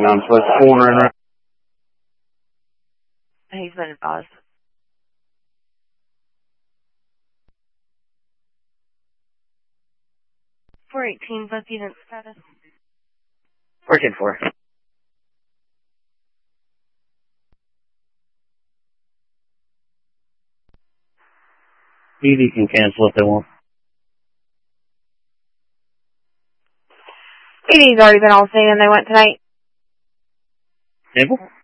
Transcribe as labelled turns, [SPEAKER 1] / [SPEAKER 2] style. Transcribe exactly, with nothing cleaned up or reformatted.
[SPEAKER 1] non-Swiss corner and
[SPEAKER 2] He's been advised. four eighteen, both units status.
[SPEAKER 3] Working for.
[SPEAKER 1] P D can cancel if they want.
[SPEAKER 2] P D's already been all seen and they went tonight.
[SPEAKER 1] Simple?